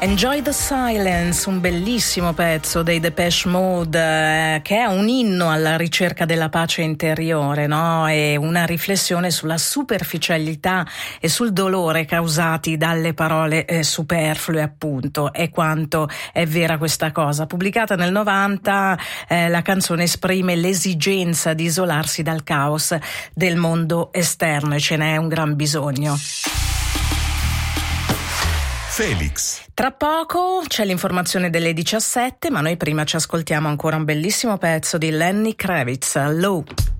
Enjoy the Silence, un bellissimo pezzo dei Depeche Mode che è un inno alla ricerca della pace interiore, no? E una riflessione sulla superficialità e sul dolore causati dalle parole superflue, appunto, e quanto è vera questa cosa. Pubblicata nel 90, la canzone esprime l'esigenza di isolarsi dal caos del mondo esterno e ce n'è un gran bisogno. Felix. Tra poco c'è l'informazione delle 17, ma noi prima ci ascoltiamo ancora un bellissimo pezzo di Lenny Kravitz, Low.